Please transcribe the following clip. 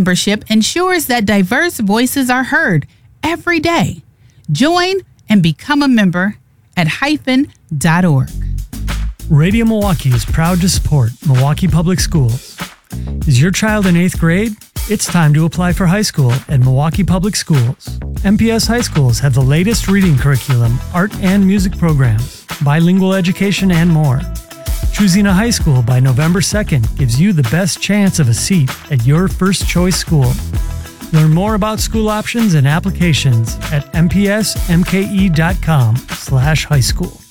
membership ensures that diverse voices are heard every day. Join and become a member at hyphen.org. Radio Milwaukee is proud to support Milwaukee Public Schools. Is your child in 8th grade? It's time to apply for high school at Milwaukee Public Schools. MPS High Schools have the latest reading curriculum, art and music programs, bilingual education, and more. Choosing a high school by November 2nd gives you the best chance of a seat at your first choice school. Learn more about school options and applications at mpsmke.com/high school.